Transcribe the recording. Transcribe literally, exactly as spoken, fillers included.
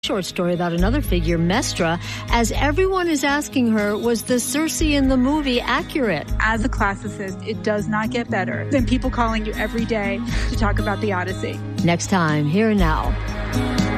short story about another figure, Mestra, as everyone is asking her, was the Circe in the movie accurate? As a classicist, it does not get better than people calling you every day to talk about the Odyssey. Next time, Here and Now.